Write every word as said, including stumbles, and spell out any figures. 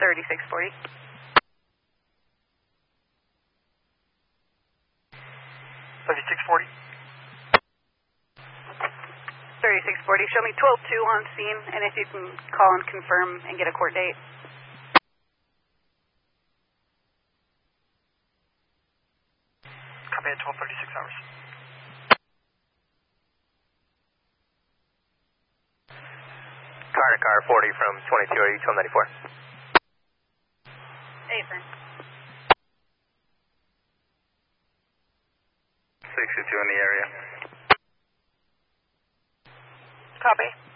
thirty-six forty. thirty-six forty. thirty-six forty. Show me twelve two on scene, and if you can call and confirm and get a court date. Copy at twelve thirty-six hours. Car to car forty from twenty-two, are you twelve ninety-four? Affirm. sixty-two in the area. Copy.